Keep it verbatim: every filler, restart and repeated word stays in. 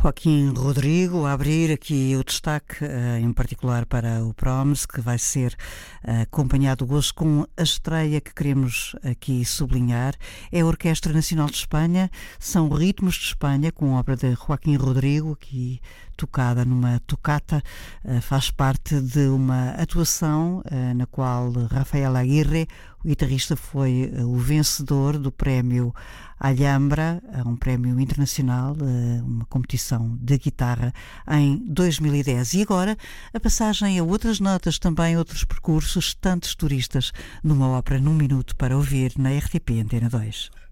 Joaquim Rodrigo, a abrir aqui o destaque, uh, em particular para o Proms, que vai ser uh, acompanhado hoje com a estreia que queremos aqui sublinhar. É a Orquestra Nacional de Espanha, são ritmos de Espanha, com obra de Joaquim Rodrigo, aqui tocada numa tocata, uh, faz parte de uma atuação uh, na qual Rafael Aguirre, o guitarrista, foi uh, o vencedor do prémio Alhambra, um prémio internacional, uma competição de guitarra em dois mil e dez. E agora a passagem a outras notas, também outros percursos, tantos turistas, numa ópera num minuto para ouvir na R T P Antena dois.